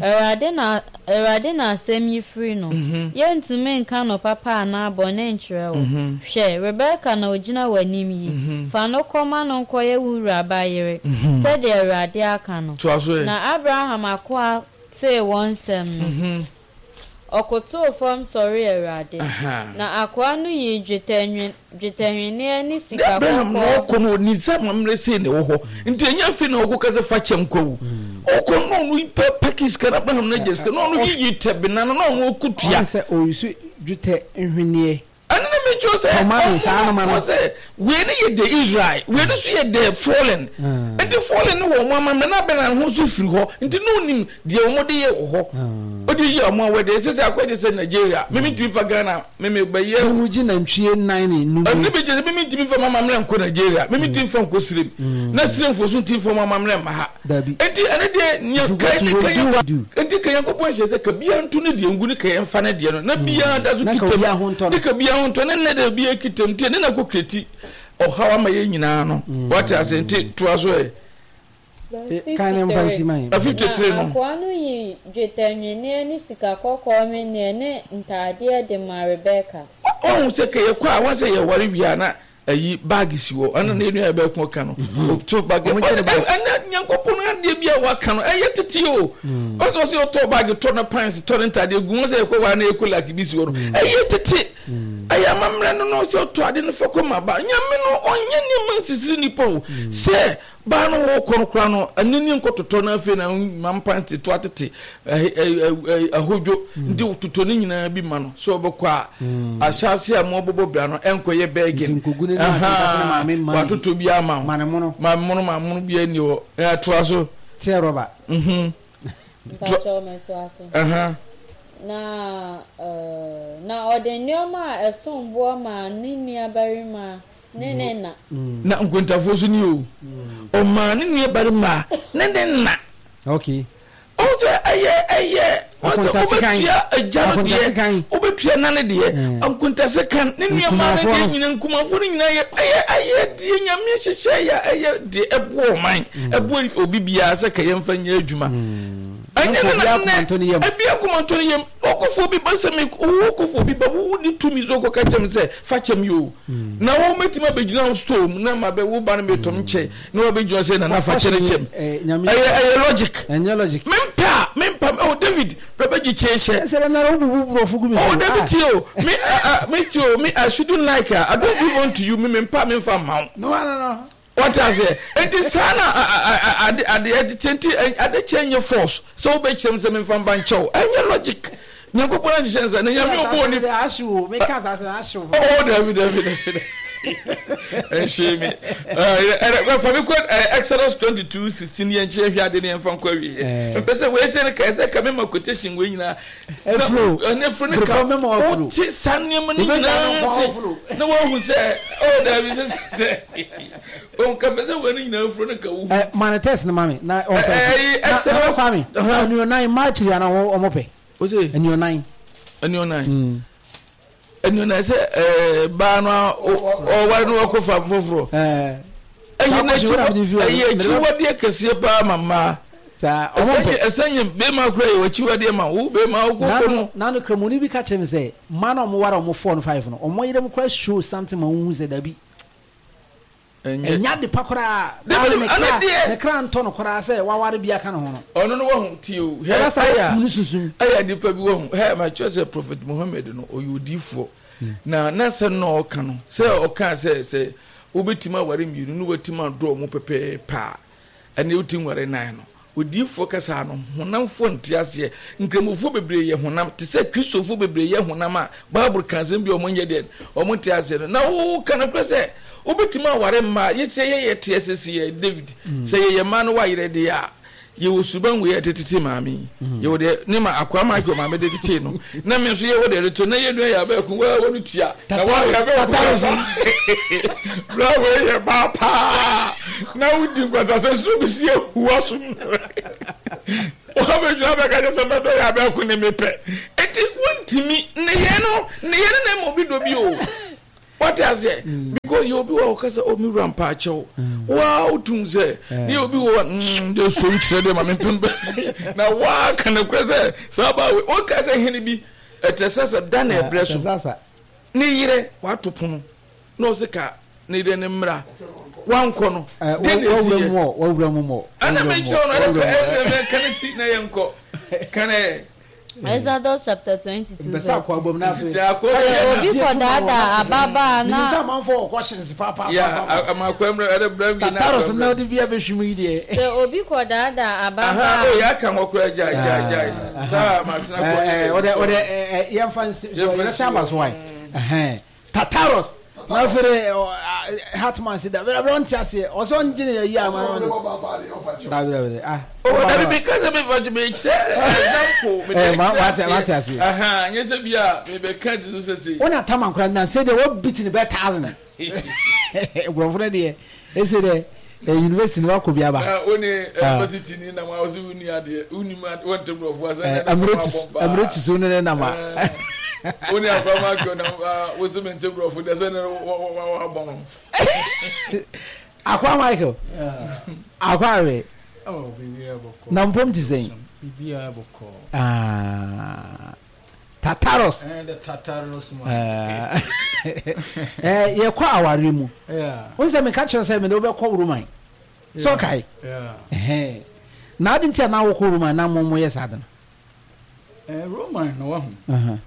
Erade na asem yi free no ye ntumi nka no papa na abone nkyerɛ wo hwɛ Rebecca na ogina wanim yi fa no kɔma no nkɔye wura bayere sɛ de Erade aka no na Abraham akwa say one sem no Okoto from sorry Erade na akwa no yi dwetanwene ni sika
ko kono ni samamre sei ne wo ho nti enya fi na okoka ze fa kyem ko okono no pakis kana Abraham na jeska no no yi tebina no no okutua
se oyisu dwetanwene
ana me cho say we ne ye the Israel we ne so ye the fallen and the fallen wo mama me na bena ho so firi ho nti no nim de wo de ye ho odi ye mo we de se akwaje se Nigeria me timi fa Ghana me ba ye
no ji na ntwie 9 nu
ani be je me timi fa mama mre nko Nigeria me timi fa nko Sirem na Sirem fo so timi fa mama mre ma ha enti ane de nya kai ni kai enti kai ko pon se ka bia ntu ne de ngu ni kai mfa ne de no na bia da zo kitem de ka bia ho nto ne de bia kitem te ne na ko kreti o hawa ma ye nyina no what as enti to aso
kan emphasize mai
53 no
kwanu yi dwetanwene ni sika kokko me ne ntade de ma Rebecca
o se ke ye kwa wa se ye wari bia na ayi bag si wo ana na enu ebe ko ka no o to bag ana nyankopon na de bia wa ka no eye tete o o so to bag to na pants to ntade gu se ko wa na ekula ki bi si wo no eye tete aya mamra no so to ade no foko ma ba nyame no onye ni man sisiri ni po se ba no wo kono kra no anini nkototo na afi na mampanti to atete ahodwo ndi toto ni nyina bi ma no so obekwa ahyase a mo bobo bra no enkoye begin watoto bi ama mamono bi ani wo to aso
tie roba na odennyoma esombo ma nini abarima nene na
nkwentafo so ni o ma nini abarima nene na
okay
oje aye obetua nane de ankwentase kan nini ama de nyina nkumafo nyina aye de nyame hyehye ya aye de ebo man ebo obi bia se ka yemfa nya adwuma Abia kumantoni yem okofo bi basemi okofo bi babu ni tumi zoko katem se fachem yo na wo metima begina storm na mabe wo ban metom che na wo begina se na fachere chem logic mempa oh David prebeji cheche
se na ro bubu fugu mi
oh David me I shouldn't like her I don't give on to you mempa memfa maw
no
what I say? It is Hannah at the editing at the change of force. So be them from Bancho. And your logic. Nyakopona chenza na nyame oboni
the ashu make us as an ashu.
Oh David. And shame me. For me quote Exodus 22:16 yen che hwa de ne mfa kwa wi. Pese we say ka say ka me ma quotation we nyina. Efro ne ka me ma ofro. Ti sanne mo ni nyina. Na wo hu say oh David say on ka pese we ni nyina efro ne ka wu.
Man test na mami na o say. Exodus mami. On your 9 March ya na o mo pe. O say on your 9.
On your 9. Enu na se ba no o wa no ko fa foforo ayi na chiwade kese ba mama
sa
o mo esenye be ma kura ye chiwade ma wo be ma ko no
na no kremoni bi ka chem se ma na o mo wara o mo 4 no 5 no o mo yire mo kura show something ma hu se da bi enya de pakora ne kra nto no kora se wa ware bia ka no ho no
ono no wo ti o he aya di pa bi wo he ma chose prophet Muhammad no oyudifo na se no ka no se o ka se obetima ware miru no watima do mo pepe pa ene utim ware nan no odifo kasa no honamfo ntiase nkremofo bebre ye honam te se kristofo bebre ye honam a bible kanzem bi omonye de omontiase no na wo kana prese obetima ware ma yese ye TSC ye David se ye ma no wa yire de ya ye wo suban we tetete maami ye wo de ne ma akwa ma ko maame de tete no na me so ye wo de reto na ye no ya ba ku wa wonu tua na wa ya ba ku bravo ye papa na wudi kwata se so bi sie huwa so o be jua ba ka se ba do ya ba ku ne mepe eti wontimi ne ye no na mo bi do bi o. What is it? Because you'll be all because of me rampacho. Wow, to say, you'll be one. The soon said, I'm now, what can the question? Saba, what can I say? Be a tessa done a breast. Near what to pun? No, the car, neither Nemra. One corner. One more. And I make sure I can't see Nayanko. Can I?
Exodus chapter 22 verse 16. Obi kodada ababa na
some for questions papa.
Yeah, I'm a kwemre at the brand.
Taros now the be abeshimi die.
So obi kodada ababa.
Oh yeah, can walk jai. Sir, masna
ko. Ode yam fancy. Let's have why. Tataros. Now for Hatman said that we don't just say also on Jenny ya man.
Oh, that because of me what I say. Yes bia me be kan to say.
Ona taman kra na say they were beating be 1000. Bro friend here. E say the university no ko bia ba.
Oni university ni na ma so uni ade uni ma want to bro for say.
Amretu so ne na ma.
Only a Bama was the mentor for the center of
Aqua Michael. Aquare.
Oh,
Nampom to say. Tataros.
And the Tataros.
Ye kwa awarimu.
Yeah.
Once I catch yourself and over call room. So kai.
Yeah.
Now didn't say now call room and now more yes, Adam.
Roman, no one.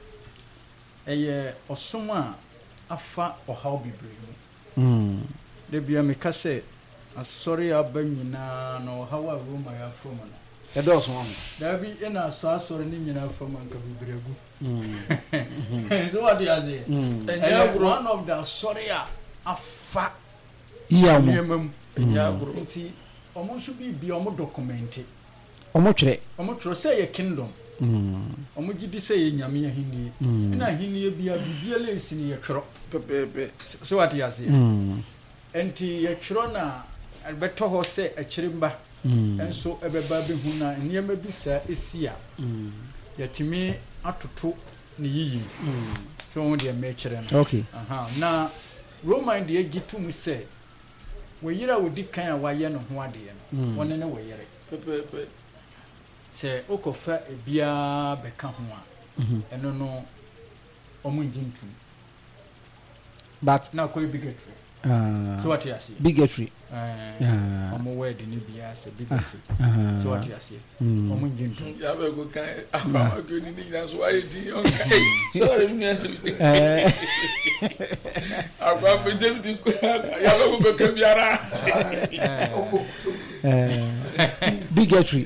Osoma afa ohaw bibremu de bia me ka se asori abanyina no hawa roma ya from no
e do so ho
da bi ina so asori ni nyina from an ka bibregu so what you say one of the asori afa
yamam
yagro nti omo so bi omo document
omo twere
say ye kingdom omo gidi say ye nyame ahini na ahini bia bibia le sini ye tworo pepepe so what you say enti ye tworo na albeto ho say achirimba enso ebeba be hu na niema bisa esia yatimi atoto ne yiyi so won de me kire na
okay
na Roman de gitu mu say we yira wodi kan a waye no ho ade no won ne we yire pepepe se okofa ebia beka ho a eno no omunjintu
but
na ko bigotry so what you see
bigotry
omo word ni bia se bigotry so what you see omunjintu
ya be go kan akwa go ni na so ayi di on kai so me akwa be David ya be go beka biara
bigotry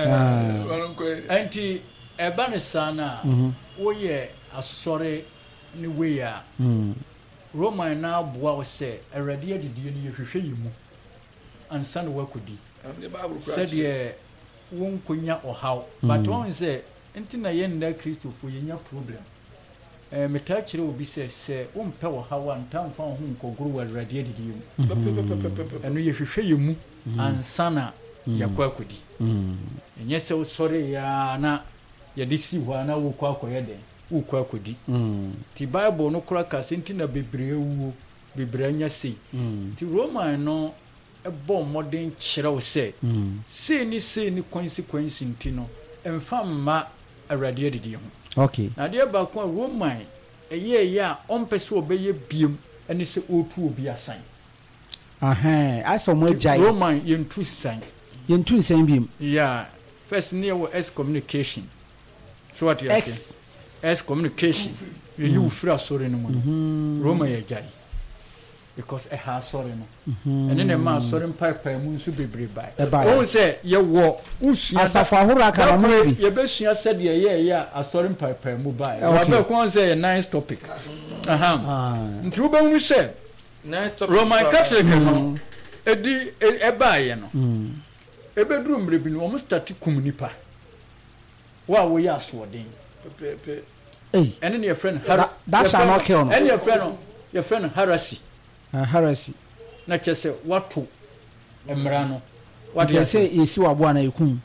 anti ebane sana wo ye asore ni we a Roman na boa wo se awrade adidie ni yehwehwe yimu ansa no wakodi said ye won konya ohaw but won say entina ye nda Christopher yenya problem meta kire obi se won pe ohaw antam fa ho nkogoro awrade adidie mu eno yehwehwe yimu ansa na yakwa akodi enye se usore ya na yadisi hwa na wo kwa akoyede wo kwa akodi ti bible no kura ka senti na bebre anya sei ti Roman no ebo modern kire wo se sei ni consequence nti no emfa ma awrade adidi ho
okay
na de ba ko Roman eye ya ompese obeye biem ene se otu obi asan
aso mo jai
Roman yentu san
yentu san biem
yeah first near excommunication so what you say excommunication you free sorry no mo Roma ya jai because ha sorry no ene ne ma sorry mpa mu nso bebre bai o se ye wo usua
asafo ahora ka mo bi
ye besua se de ye asori mpa mu bai wa be kon say a nice topic nti wo be hu se
nice topic
Roman Catholic no edi e bai no ebeduru mbre bi no mo start kum nipa wa wo ya asodin
pepe
ene ne your friend
that shall not kill no
ene your friend heresy na chese watu emra no
what you say esi wabo na yekun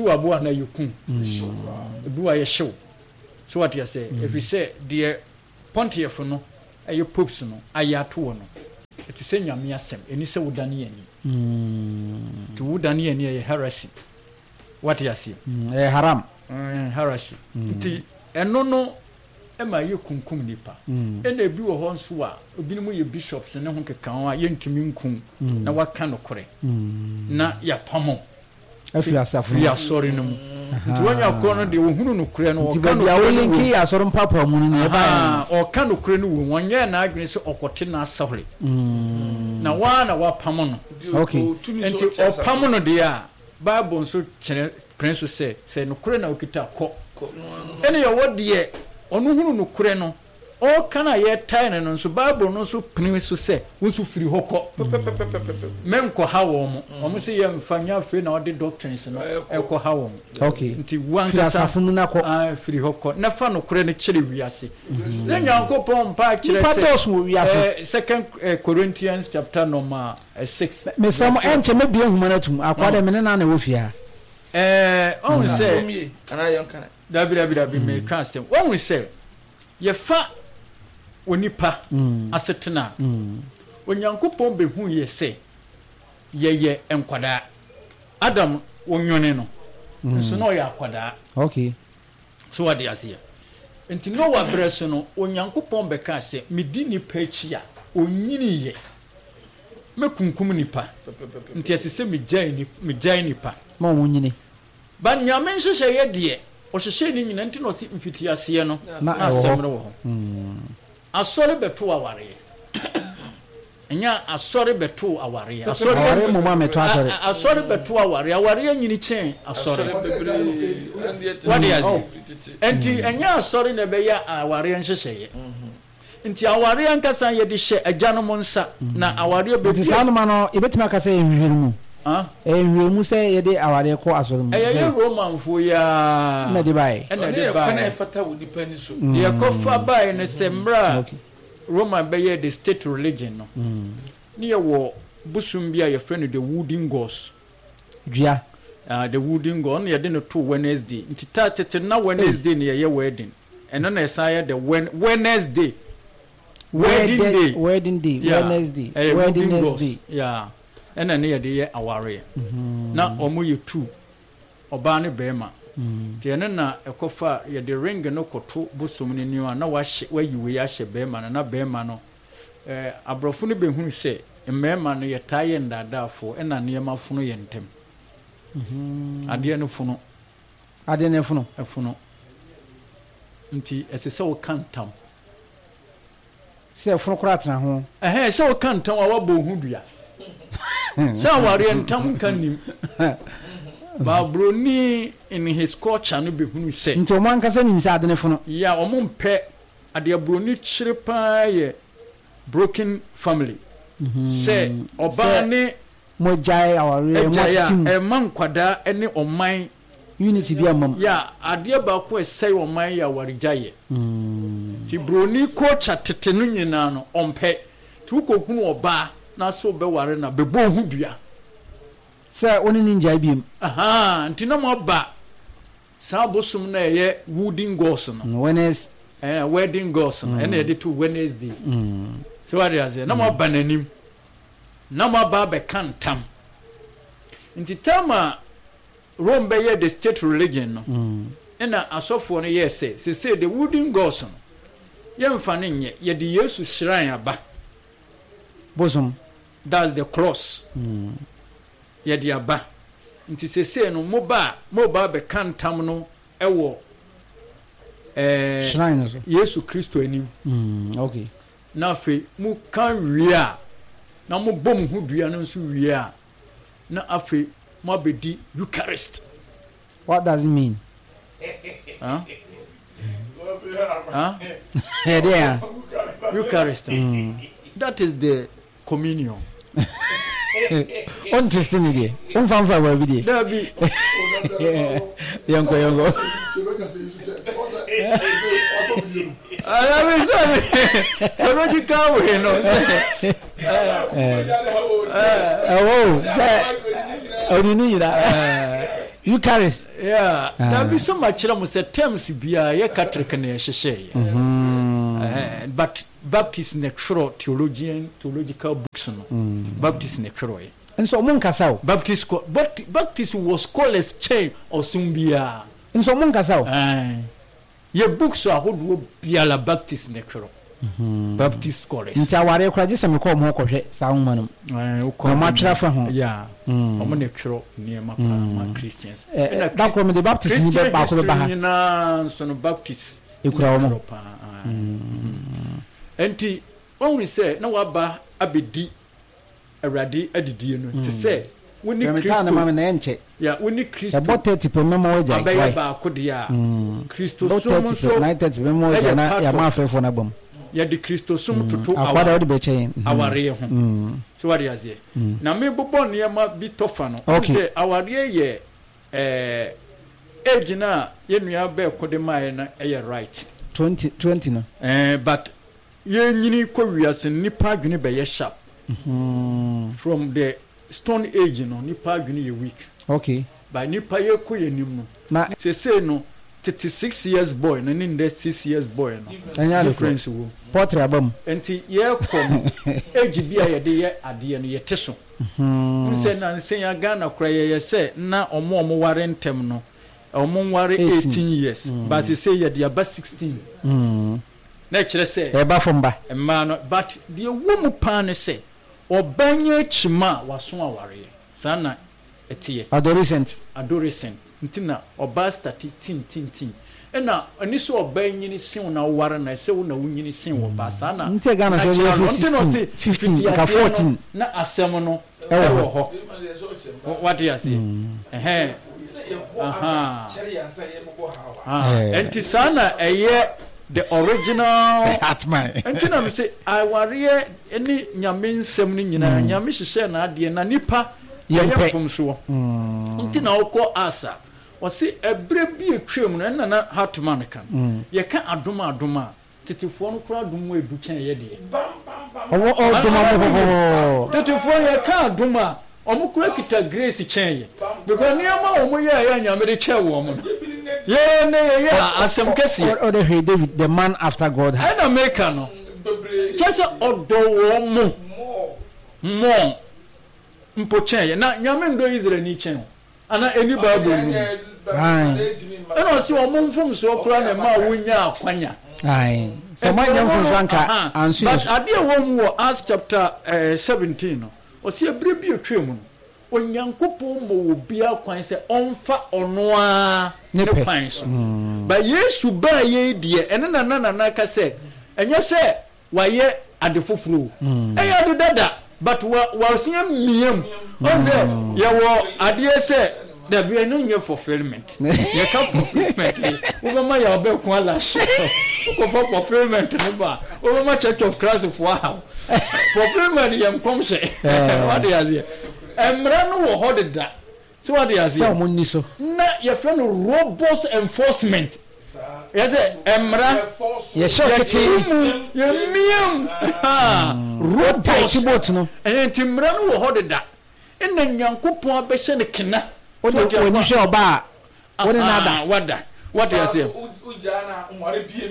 ebu aye show so what you say if you say the pontiff no aye popes no ayato no it is nyame asem eni se wudane ani to wudane ani aye heresy what you say
haram
heresy ti eno no ema ye kunkum nipa ena ebi wo ho nso a obinim ye bishops ne ho kekan a ye ntumi nkum na waka no kore na ya pamo
afiri asafo
ya sorry no nti wanya ko no de wo hunu no kure no
waka no ya wolinki ya soro mpapa mu no e ba
o ka no kure no wo wanya na adwene se okote na asahore na wa pamo no
okay
nti o pamo no de a bible nso kire prince say no kure na okita ko ene ye wodie onu hunu no kure no o kana ye tai no nso bible no nso pini so se wonso firi hokọ menko ha wo mo se ye mfanya fe na ode doctrines no eko ha wo
okay
nti wanka
safunu na ko
firi hokọ na fa no kure no kire wiase le nyankopon pa kire
se
second Corinthians chapter number 6
me sam enche me bie huma na tum akwade me na wo fia
on se
ana yonkana
dabi me kan se on se ye fa onipa asetena onyankopɔn behu ye se ye enkwada Adam wonwone no nso no ya akwada
okay
so what dey ase enti no wa breso no onyankopɔn beka se medi nipa echi a onyini ye mekunkum nipa nti asese megyan nipa
ma wonyini
ba nyame nhyehyɛ ye de o hyehye ni nyina nti no si mfiti ase no na asɛm no wo ho asɔre beto aware enya asɔre beto aware
asɔre mo ma meto asɔre
asɔre beto aware nyini chen asɔre what is enti enya asɔre na be ya aware nhyehyɛ nti aware ankasa ye de hye agyanom nsa na aware be
nti sanoma no ebetima akasa ehwehwe mu ehwehwe se ye de aware ko asɔre mu
ye Roman fo ya
na de bai
na de bai
na fata woni pani so
ye kofa bai ne sembra Roman be ye the state religion no ni ye wo busum bia ye friend the wooden gods
dua
the wooden god na ye de no to Wednesday nti tete na Wednesday ne ye wedding eno na say the Wednesday
wedding day Wednesday
yeah ena ne ye de ye aware na omo ye tu oba ne bema ti ene na ekofa ye de ring no koto busum ne niwa na wayiwe ya hye bema na bema no abrofo ne behunu se mmema no ye taye ndadafo ena ne yemafo ye ntem ade ne funo efuno nti esese wo kantam
se funo kura tena ho
se wo kantam a wabo hu dua se aware ntam kanim ba broni in his culture no behunu se
nti o man kasa nim se ade ne funo
ya o mo mpe ade broni kyire pa ye broken family se oba ne
mo jai aware mo tim
e man kwada ene oman
unity bi amam
ya ade ba ko sei oman ya aware jaye ti broni culture tete no nyina no ompe tu ko hunu oba na so be ware na be bo hu dua
se oni ninja biem
nti na mo ba sa bosum na ye wooden gods no wedding gods no ene de to Wednesday so what you say na mo ba nanim na mo ba be kantam nti tama Rome be ye the state religion no ena asofo no ye say the wooden gods no ye mfa ne nye ye de Yesu shrine aba
bosum
that's the cross ye de aba nti sese no moba be kantam no ewo
shrine so
Yesu Kristo anim
okay
na fe mu kan wi a na mo bom ho dua no nso wie a na afi mo abedi Eucharist.
What does it mean?
Huh?
Yeah.
Eucharist. That is the communion.
Interesting idea. Unfanfa wa bidi.
There be
Yango. Eucharist.
Yeah. There be so much terms bia ye Catholic na hyehyɛ. But Baptist necro theological books no. Baptist necro.
And so mun kasao.
Baptist was called as chain or sumbia.
And so mun kasao.
Ye books are who be la Baptist necro. Baptist scholars.
Nti aware kura gisa me ko mo kohwe sa womanum. Ko ma twra fa ho.
Yeah. Omo necro niema pa Christians.
Da ko me the Baptist ni be ba ko be ba ha.
Na so no Baptist.
Ekura omo.
Enti when we say na waba abedi awrade adidie no to say we need Christ
na mama na enche.
Yeah, we need Christ.
About 30 per memo oja.
Abaya ba ko dia. Christo so
90 memo oja na ya ma frefo na bom.
Ya di Christo sum tutu
akwada odi be chen.
Aware ho. So what is here? Na me bobo ne ma bi tofa no. Say aware ye age na ye nua be ko de mai na e right.
20 no.
But ye nyini ko wiase nipa adwene be ye sharp. From the Stone Age no nipa adwene ye weak.
Okay.
By nipa ye ko ye nim no. Na say no 36 years boy na nin 6 years boy no.
Anya
difference wo.
Portrait abam.
Enti ye kom age bia ye de ye ade no ye teso. Say na say ya Ghana kra ye say na omo ware ntem no. Omo ware 18 years. But say ye de aba 16. Na kire say
e ba fomba.
Ma no but the woman pan say obanye chima waso aware. Sana etie.
Adolescent.
Ntina oba stati tin ena ani so obanye ni sin na ware na se wo na wunyini sin wo ba sana
ntia Ghana so 15 ka 14
na asem no e wo ho what do you say enti sana eye the original
atman
ntina me say I worry any nyame nsem ni nyina nyame hyehyɛ na ade na nipa ye fom so ntina okɔ asa wasi ebre bi etwem na hatman kan ye ka adoma tetifo no kura adom edu ken ye de
owo odoma bobo
tetifo ye ka adoma omo kura kita grace ken ye because niama omo ye ya nyame de che wo omo ye ne asem kesi
o de David the man after God has
na make no chese odo wo mo mpo chen ye na nyame ndo Israel ni chen ana eni bible nu ana si o mo mfom so kura na ma wonya akwanya
ai se ma nya mfom zanka ansu
but ade wo mu wo Acts chapter 17 no o si ebre bi etwem no onyankopon mo obi akwan se onfa ono a ne kwan so ba Yesu ba ye die ene na ka se enye se waye ade foforo eya de dada but wa sinya miem onse ye wo ade se da bi no nye fulfillment ye ka fulfillment wo ma ya obe ko ala she ko for fulfillment no ba wo ma Church of Christ for how fulfillment ye nkom she what dey azie emra no wo ho de da so what dey azie
so mo ni so
na ye friend robust enforcement yes emra
ye show kiti
ye miem
robust boat no
enti emra no wo ho de da ena nyankopon abehye ne kena
oni hwe oba woni nada
wada what you say
ujana umare biem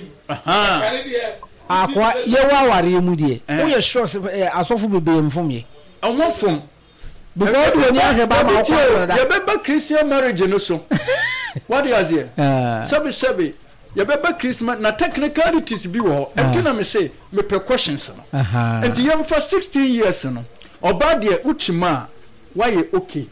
akwa ye wa ware mu die wo ye sure asofo bebe mfom ye
omofom
because do ni ahwe ba ma ko
ye beba Christian marriage no so what you say sabi ye beba Christmas na technicalities bi wo entina me say me pe questions no and ye for 16 years no oba de uchima why you okay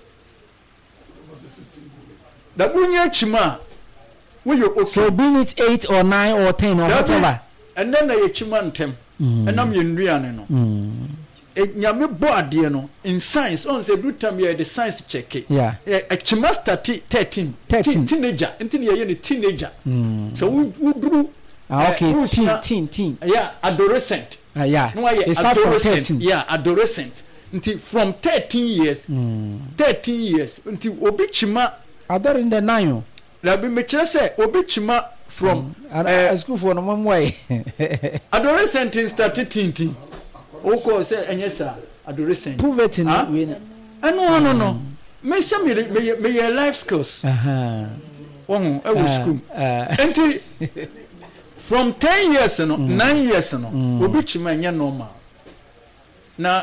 da bunye chima we you okay
so being it 8 or 9 or 10 or whatever
and then na ye chima ntem enam ye nduane no nyame bɔ adeɛ no in science on say every time you the science check it a chima start 13 teenager until you are a teenager so we do
okay teen
adolescent
no it's
adolescent adolescent until from 13 years until obi chima
adore in the 9
la be me kire say obi chima from
school for no way
adolescent start teen oko say enyesa adolescent
prove it in we
no me say me life skills won e wo school until from 10 years no 9 years no obi chima nya normal na